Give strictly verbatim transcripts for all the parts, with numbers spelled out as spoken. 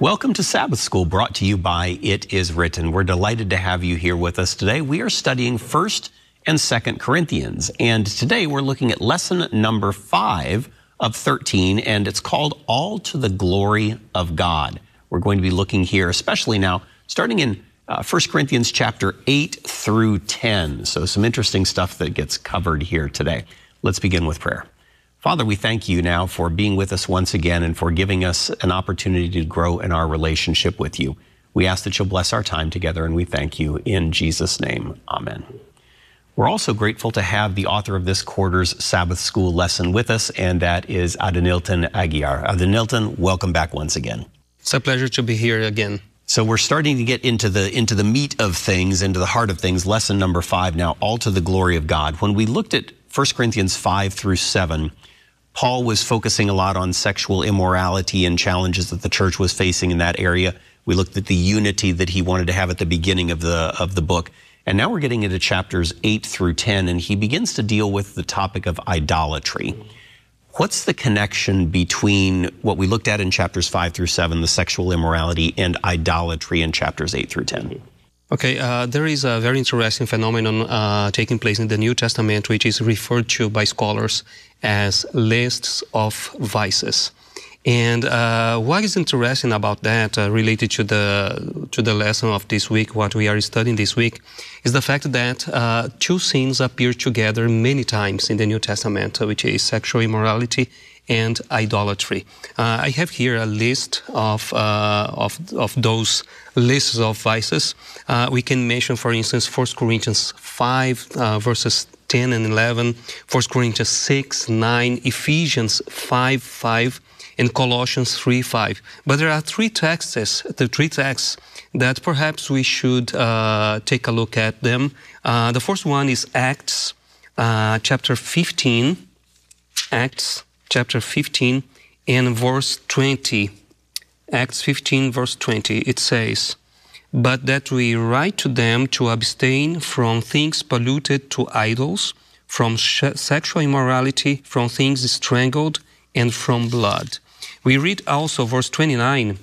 Welcome to Sabbath School, brought to you by It Is Written. We're delighted to have you here with us today. We are studying First and Second Corinthians, and today we're looking at lesson number five of thirteen, and it's called All to the Glory of God. We're going to be looking here, especially now, starting in uh, First Corinthians chapter eight through ten. So some interesting stuff that gets covered here today. Let's begin with prayer. Father, we thank you now for being with us once again and for giving us an opportunity to grow in our relationship with you. We ask that you'll bless our time together, and we thank you in Jesus' name. Amen. We're also grateful to have the author of this quarter's Sabbath School lesson with us, and that is Adenilton Aguiar. Adenilton, welcome back once again. It's a pleasure to be here again. So we're starting to get into the into the meat of things, into the heart of things. Lesson number five now, All to the Glory of God. When we looked at First Corinthians five through seven, Paul was focusing a lot on sexual immorality and challenges that the church was facing in that area. We looked at the unity that he wanted to have at the beginning of the of the book. And now we're getting into chapters eight through ten, and he begins to deal with the topic of idolatry. What's the connection between what we looked at in chapters five through seven, the sexual immorality, and idolatry in chapters eight through ten? Okay, uh, there is a very interesting phenomenon uh, taking place in the New Testament, which is referred to by scholars as lists of vices. And uh, what is interesting about that, uh, related to the to the lesson of this week, what we are studying this week, is the fact that uh, two sins appear together many times in the New Testament, which is sexual immorality and idolatry. Uh, I have here a list of uh, of of those lists of vices. Uh, we can mention, for instance, First Corinthians five, uh, verses ten and eleven, First Corinthians six, nine, Ephesians five, five, and Colossians three, five. But there are three texts, the three texts that perhaps we should uh, take a look at them. Uh, the first one is Acts uh, chapter fifteen, Acts chapter fifteen and verse twenty. Acts fifteen, verse twenty, it says, "But that we write to them to abstain from things polluted to idols, from sexual immorality, from things strangled, and from blood." We read also verse twenty-nine,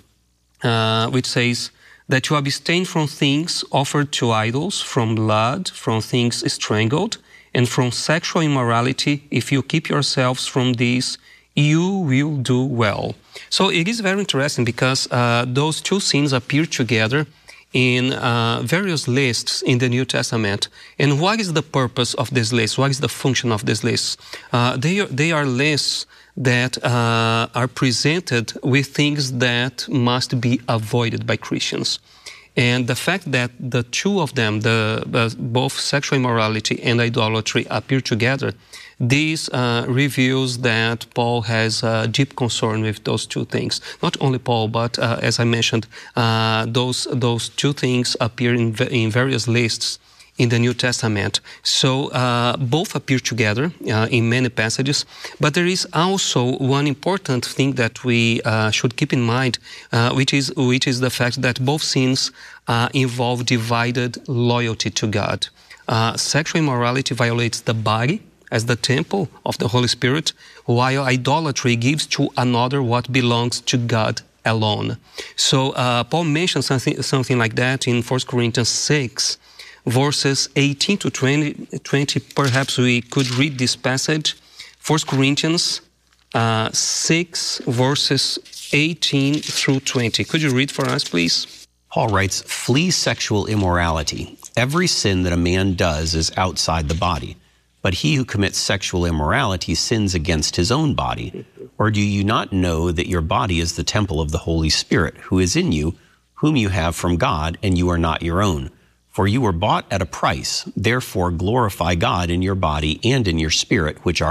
uh, which says, "That you abstain from things offered to idols, from blood, from things strangled, and from sexual immorality. If you keep yourselves from these, you will do well." So it is very interesting because uh, those two sins appear together in uh, various lists in the New Testament. And what is the purpose of this list? What is the function of this list? Uh, they, are, they are lists that uh, are presented with things that must be avoided by Christians. And the fact that the two of them, the, uh, both sexual immorality and idolatry, appear together, this uh, reveals that Paul has a deep concern with those two things. Not only Paul, but uh, as I mentioned, uh, those those two things appear in, in various lists in the New Testament. So uh, both appear together uh, in many passages. But there is also one important thing that we uh, should keep in mind, uh, which is which is the fact that both sins uh, involve divided loyalty to God. Uh, sexual immorality violates the body as the temple of the Holy Spirit, while idolatry gives to another what belongs to God alone. So uh, Paul mentions something, something like that in First Corinthians six, verses eighteen to twenty. Perhaps we could read this passage. First Corinthians uh, six, verses eighteen through twenty. Could you read for us, please? Paul writes, "Flee sexual immorality. Every sin that a man does is outside the body. But he who commits sexual immorality sins against his own body. Or do you not know that your body is the temple of the Holy Spirit, who is in you, whom you have from God, and you are not your own? For you were bought at a price. Therefore glorify God in your body and in your spirit, which are